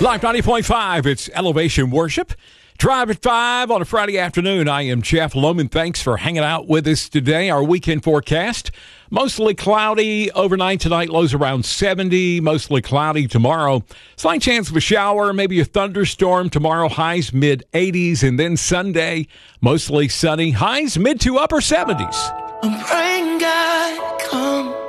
Live 90.5, it's Elevation Worship. Drive at 5 on a Friday afternoon. I am Jeff Lohman. Thanks for hanging out with us today. Our weekend forecast, mostly cloudy overnight tonight, lows around 70, mostly cloudy tomorrow. Slight chance of a shower, maybe a thunderstorm tomorrow, highs mid-80s, and then Sunday, mostly sunny, highs mid to upper 70s. I'm praying God come